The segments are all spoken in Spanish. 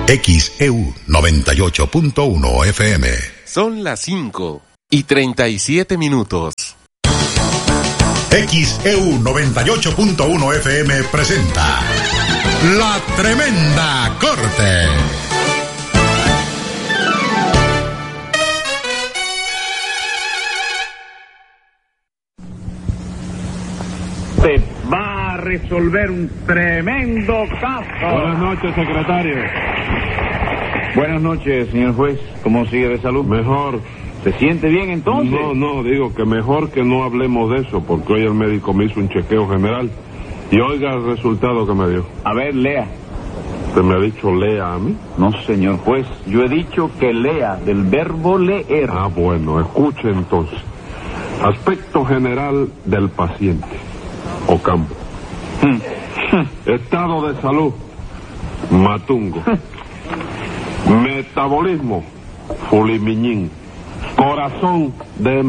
XEU 98.1 FM. Son las 5:37. XEU 98.1 FM presenta La Tremenda Corte. Se va a resolver un tremendo caso. Buenas noches, secretario. Buenas noches, señor juez. ¿Cómo sigue de salud? Mejor. ¿Se siente bien entonces? No, digo que mejor que no hablemos de eso, porque hoy el médico me hizo un chequeo general y oiga el resultado que me dio. A ver, lea. ¿Usted me ha dicho lea a mí? No, señor juez. Yo he dicho que lea, del verbo leer. Ah, bueno, escuche entonces. Aspecto general del paciente. Ocampo. Estado de salud. Matungo. Metabolismo. Fulimiñín. Corazón de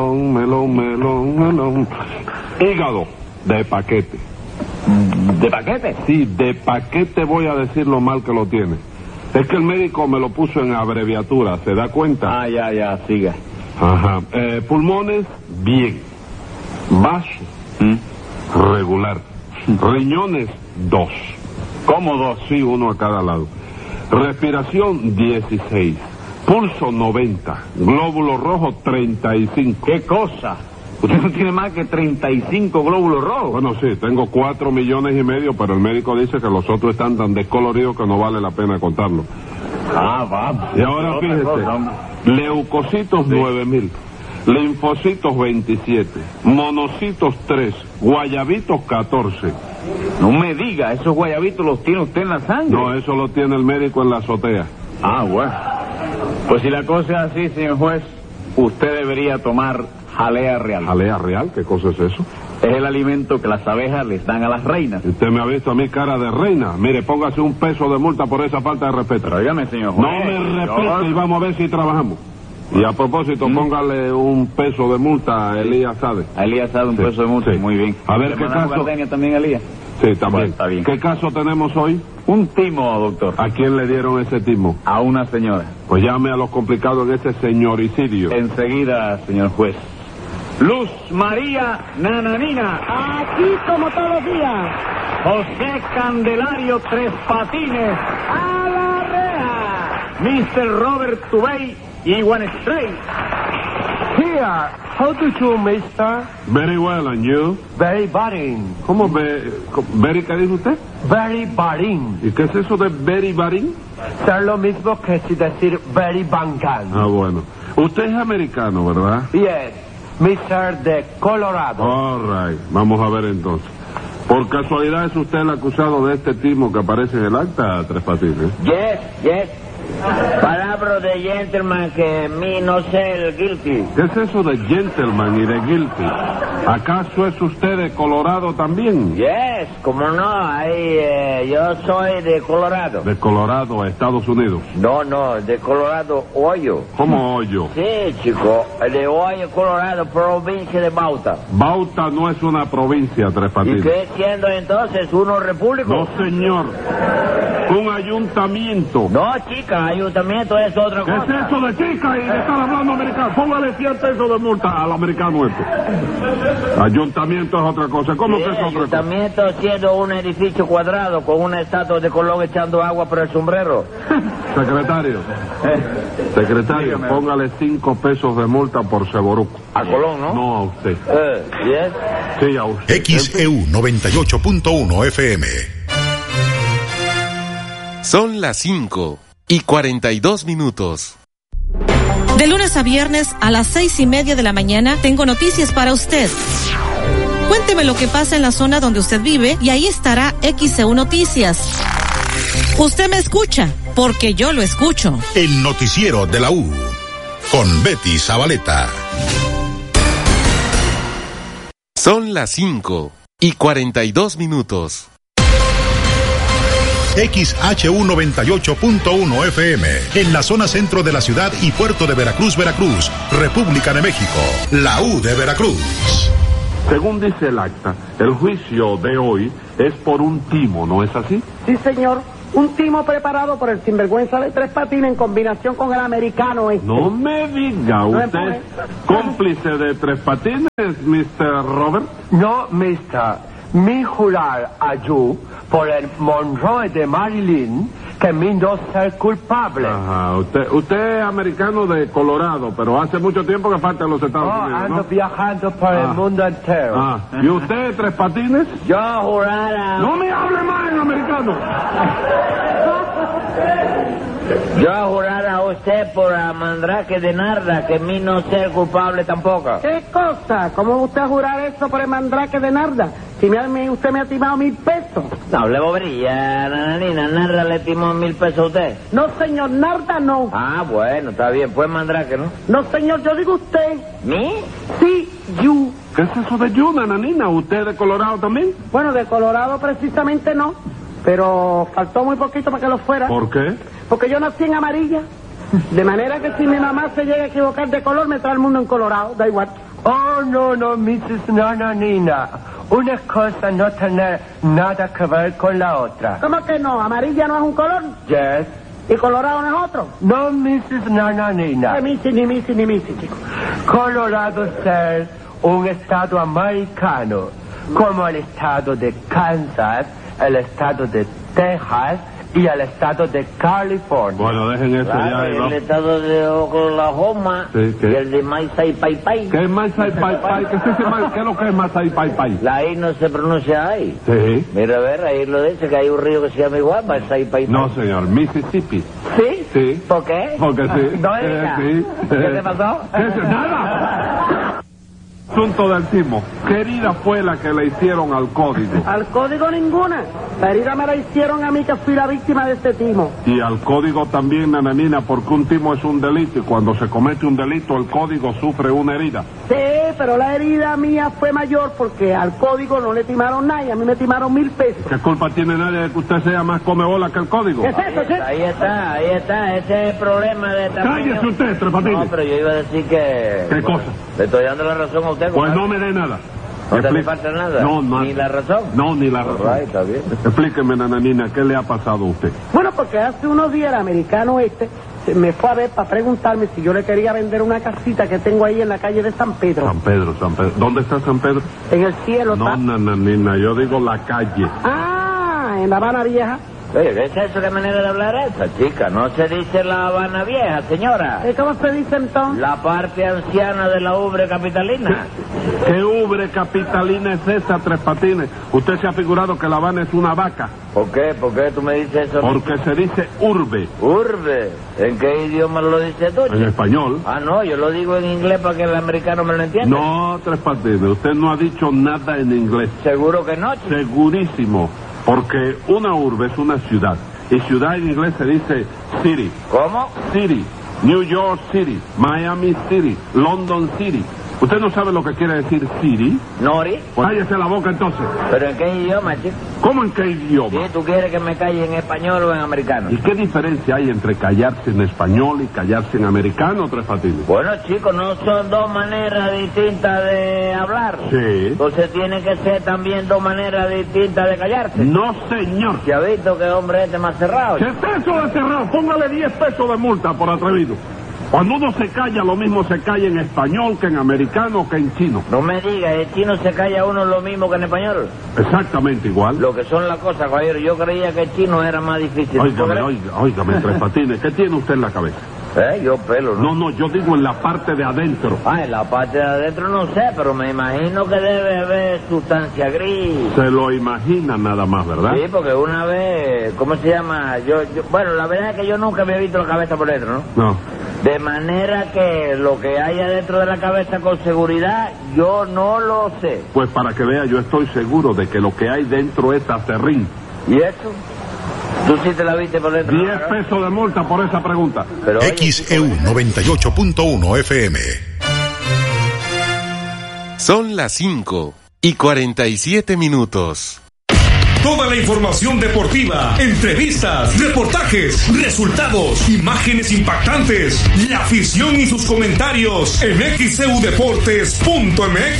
melón. Hígado de paquete. ¿De paquete? Sí, de paquete voy a decir lo mal que lo tiene. Es que el médico me lo puso en abreviatura, ¿se da cuenta? Ah, ya, siga. Ajá. Pulmones, bien. Vaso, regular. Riñones, 2. ¿Cómo 2? Sí, uno a cada lado. Respiración, 16. Pulso, 90. Glóbulo rojo, 35. ¿Qué cosa? Usted no tiene más que 35 glóbulos rojos. Bueno, sí, tengo 4,5 millones, pero el médico dice que los otros están tan descoloridos que no vale la pena contarlo. Ah, vamos. Y ahora fíjese, leucocitos, 9,000. Linfocitos, 27. Monocitos, 3. Guayabitos, 14. No me diga, esos guayabitos los tiene usted en la sangre. No, eso lo tiene el médico en la azotea. Ah, bueno. Pues si la cosa es así, señor juez, usted debería tomar jalea real. ¿Jalea real? ¿Qué cosa es eso? Es el alimento que las abejas les dan a las reinas. Usted me ha visto a mí cara de reina. Mire, póngase un peso de multa por esa falta de respeto. Pero dígame, señor juez. No me respete y vamos a ver si trabajamos. Y a propósito, póngale un peso de multa a Elías Sade. A Elías Sade un peso de multa, sí. Muy bien. A ver, ¿qué caso? Gardenia también, Elías? Sí, también. Bueno, está bien. ¿Qué caso tenemos hoy? Un timo, doctor. ¿A quién le dieron ese timo? A una señora. Pues llame a los complicados en ese señoricidio. Enseguida, señor juez. Luz María Nananina. Aquí como todos los días. José Candelario Tres Patines. A la reja. Mr. Robert Tubey y One Stray. Here, how do you, mister? Very well, and you? Very boring. ¿Cómo very qué dice usted? Very boring. ¿Y qué es eso de very boring? Es lo mismo que si decir very bangán. Ah, bueno. Usted es americano, ¿verdad? Yes, Mr. de Colorado. All right. Vamos a ver entonces. ¿Por casualidad es usted el acusado de este timo que aparece en el acta, Tres Patines? Yes. Palabra de gentleman que mí no sé el guilty. ¿Qué es eso de gentleman y de guilty? ¿Acaso es usted de Colorado también? Yes, como no, ahí yo soy de Colorado. De Colorado, Estados Unidos. No, de Colorado, Ohio. ¿Cómo Ohio? Sí, chico, de Ohio, Colorado, provincia de Bauta. Bauta no es una provincia, Tres Patines. ¿Y qué siendo entonces uno repúblico? No, señor. Un ayuntamiento. No, chica, ayuntamiento es otra cosa. ¿Qué es eso de chica y de estar hablando americano? Póngale 100 pesos de multa al americano este. Ayuntamiento es otra cosa. ¿Cómo que es otra cosa? Ayuntamiento siendo un edificio cuadrado con una estatua de Colón echando agua por el sombrero. Secretario, póngale 5 pesos de multa por Seboruco. ¿A Colón, no? No, a usted. ¿Yes? Sí, a usted. XEU 98.1 FM. Son las 5:42. De lunes a viernes a las 6:30 de la mañana tengo noticias para usted. Cuénteme lo que pasa en la zona donde usted vive y ahí estará XEU Noticias. Usted me escucha, porque yo lo escucho. El noticiero de la U, con Betty Zabaleta. Son las 5:42. XHU 98.1 FM, en la zona centro de la ciudad y puerto de Veracruz, República de México, la U de Veracruz. Según dice el acta, el juicio de hoy es por un timo, ¿no es así? Sí, señor. Un timo preparado por el sinvergüenza de Tres Patines en combinación con el americano este. No me diga, ¿usted es cómplice de Tres Patines, Mr. Robert? No, mister. Mi jurar a yo por el Monroe de Marilyn que mi no ser culpable. Ajá, usted es americano de Colorado, pero hace mucho tiempo que falta en los Estados Unidos, ando ¿no? viajando por el mundo entero. ¿Y usted, Tres Patines? Yo jurara... ¡No me hable más en americano! Yo jurar a usted por la mandrake de Narda que mi no ser culpable tampoco. ¿Qué cosa? ¿Cómo usted va a jurar eso por el mandrake de Narda? Si usted me ha timado 1,000 pesos. No, le bobería, nananina. Narda le timó 1,000 pesos a usted. No, señor, Narda no. Ah, bueno, está bien. Pues mandrake, ¿no? No, señor, yo digo usted. ¿Mi? Sí, you. ¿Qué es eso de you, nananina? ¿Usted de Colorado también? Bueno, de Colorado precisamente no. Pero faltó muy poquito para que lo fuera. ¿Por qué? Porque yo nací en amarilla. De manera que si mi mamá se llega a equivocar de color, me trae el mundo en colorado. Da igual. Oh, no, Mrs. Nananina. Una cosa no tiene nada que ver con la otra. ¿Cómo que no? ¿Amarilla no es un color? Yes. ¿Y colorado no es otro? No, Mrs. Nananina. Ni misi, chico. Colorado es un estado americano, como el estado de Kansas, el estado de Texas y el estado de California. Bueno, dejen eso Claro, ya. el estado de Oklahoma Sí, ¿qué? y el de Maisai Pai Pai. ¿Qué es Masai Pai Pai? ¿Qué es lo que es Masai Pai Pai? La I no se pronuncia ahí. Sí. Mira, a ver, ahí lo dice que hay un río que se llama igual, Maisai Pai Pai. No, señor, Mississippi. ¿Sí? Sí. ¿Por qué? Porque sí. No diga. Sí. ¿Qué te pasó? ¡Nada! Asunto del timo. ¿Qué herida fue la que le hicieron al código? Al código ninguna. La herida me la hicieron a mí, que fui la víctima de este timo. Y al código también, nananina, porque un timo es un delito y cuando se comete un delito el código sufre una herida. Sí, pero la herida mía fue mayor porque al código no le timaron nada y a mí me timaron 1,000 pesos. ¿Qué culpa tiene nadie de que usted sea más comebola que el código? ¿Qué es eso, chico? Ahí está, ese es el problema de tamaño. ¡Cállese usted, Tres Patines! No, pero yo iba a decir que... ¿Qué cosa? Le estoy dando la razón a usted. Pues no me dé nada. ¿No te hace falta nada? No, ¿Ni la razón? No, ni la razón. Right, está bien. Explíqueme, nananina, ¿qué le ha pasado a usted? Bueno, porque hace unos días el americano este me fue a ver para preguntarme si yo le quería vender una casita que tengo ahí en la calle de San Pedro. San Pedro. ¿Dónde está San Pedro? En el cielo, No, está. nananina, yo digo la calle. Ah, en La Habana Vieja. Oye, ¿qué es eso? ¿Qué manera de hablar esa, chica? No se dice La Habana Vieja, señora. ¿Cómo se dice entonces? La parte anciana de la ubre capitalina. ¿Qué ubre capitalina es esa, Tres Patines? Usted se ha figurado que La Habana es una vaca. ¿Por qué? ¿Por qué tú me dices eso? Porque se dice urbe. Urbe. ¿En qué idioma lo dices tú, En chica? español. Ah, no, yo lo digo en inglés para que el americano me lo entienda. No, Tres Patines, usted no ha dicho nada en inglés. ¿Seguro que no, chica? Segurísimo. Porque una urbe es una ciudad. Y ciudad en inglés se dice city. ¿Cómo? City. New York City. Miami City. London City. ¿Usted no sabe lo que quiere decir city? ¿Nori? Pues cállese la boca entonces. ¿Pero en qué idioma, chico? ¿Cómo en qué idioma? ¿Sí? ¿Tú quieres que me calle en español o en americano? ¿Y qué diferencia hay entre callarse en español y callarse en americano, Tres Patines? Bueno, chicos, no son dos maneras distintas de hablar. Sí. Entonces tiene que ser también dos maneras distintas de callarse. No, señor. ¿Se ha visto que hombre este más cerrado? ¿Qué es eso de cerrado? Póngale 10 pesos de multa por atrevido. Cuando uno se calla, lo mismo se calla en español que en americano que en chino. No me digas, ¿el chino se calla uno lo mismo que en español? Exactamente igual. Lo que son las cosas, caballero. Yo creía que el chino era más difícil. Óigame, Tres Patines, ¿qué tiene usted en la cabeza? Yo pelo, ¿no? No, yo digo en la parte de adentro. Ah, en la parte de adentro no sé, pero me imagino que debe haber sustancia gris. Se lo imagina nada más, ¿verdad? Sí, porque una vez, ¿cómo se llama? Bueno, la verdad es que yo nunca había visto la cabeza por dentro, ¿no? No. De manera que lo que hay adentro de la cabeza con seguridad, yo no lo sé. Pues para que vea, yo estoy seguro de que lo que hay dentro es acerrín. ¿Y eso? ¿Tú sí te la viste por dentro? 10 pesos de multa por esa pregunta. Pero, oye, XEU 98.1 FM. Son las 5:47. Toda la información deportiva, entrevistas, reportajes, resultados, imágenes impactantes, la afición y sus comentarios en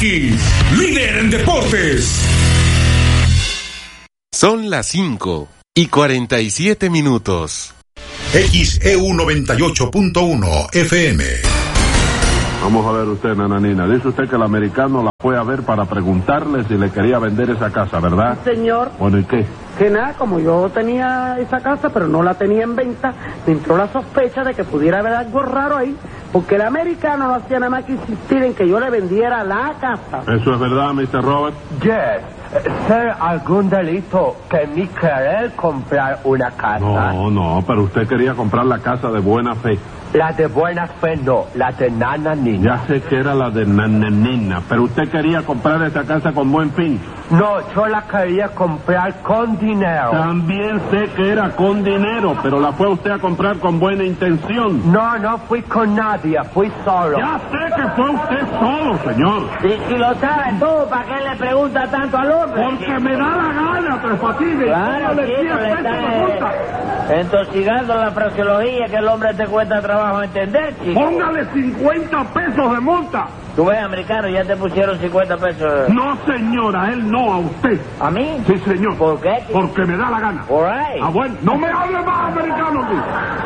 xeudeportes.mx. Líder en deportes. Son las 5:49. 6:47. XEU 98.1 FM. Vamos a ver usted, nananina. Dice usted que el americano la fue a ver para preguntarle si le quería vender esa casa, ¿verdad? Sí, señor. Bueno, ¿y qué? Que nada, como yo tenía esa casa, pero no la tenía en venta, me entró la sospecha de que pudiera haber algo raro ahí, porque el americano no hacía nada más que insistir en que yo le vendiera la casa. ¿Eso es verdad, Mr. Robert? Yes. ¿Ser algún delito que mi querer comprar una casa? No, pero usted quería comprar la casa de buena fe. La de buena fe no, la de nananina. Ya sé que era la de nananina, pero usted quería comprar esa casa con buen fin. No, yo la quería comprar con dinero. También sé que era con dinero, pero la fue usted a comprar con buena intención. No fui con nadie, fui solo. Ya sé que fue usted solo, señor. Si lo sabes tú, ¿para qué le preguntas tanto al hombre? Porque me da la gana, Tres Patines. Claro, Póngale chico, 10 le pesos de multa. está entoxicando la fraseología que el hombre te cuesta trabajo entender, chico. Póngale 50 pesos de multa. Tú ves, americano, ya te pusieron 50 pesos. No, señora, él no, a usted. ¿A mí? Sí, señor. ¿Por qué, chico? Porque me da la gana. All right. Ah, bueno, no me hable más, americano, aquí.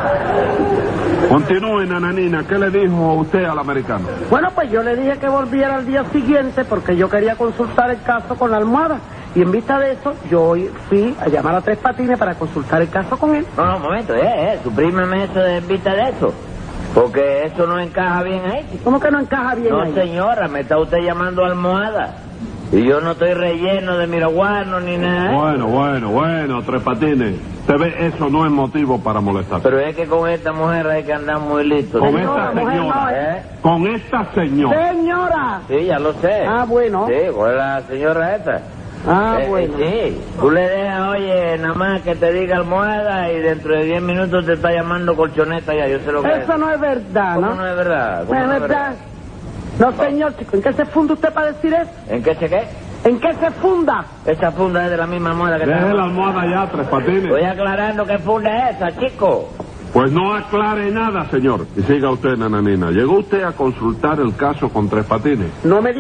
Continúe, nananina. ¿Qué le dijo usted al americano? Bueno, pues yo le dije que volviera al día siguiente porque yo quería consultar el caso con la almohada. Y en vista de eso, yo fui a llamar a Tres Patines para consultar el caso con él. No, un momento, suprímeme eso de vista de eso. Porque eso no encaja bien ahí, chico. ¿Cómo que no encaja bien No, ahí? señora, me está usted llamando almohada. Y yo no estoy relleno de miraguano ni nada. Bueno, Tres Patines. Usted ve, eso no es motivo para molestar. Pero es que con esta mujer hay que andar muy listo. Con Señora, esta mujer, señora. no, Con esta señora. ¡Señora! Sí, ya lo sé. Ah, bueno. Sí, con la señora esta. Bueno. Sí, tú le dejas, oye, nada más que te diga almohada y dentro de 10 minutos te está llamando colchoneta ya, yo sé lo que Eso no es verdad, ¿Cómo ¿no? no es verdad? ¿Cómo ¿No es no es verdad? No, señor, chico, ¿en qué se funda usted para decir eso? ¿En qué se qué? ¿En qué se funda? Esa funda es de la misma almohada que Deje está. la almohada ya, Tres Patines. Estoy aclarando qué funda es esa, chico. Pues no aclare nada, señor. Y siga usted, nananina. Llegó usted a consultar el caso con Tres Patines. No me dio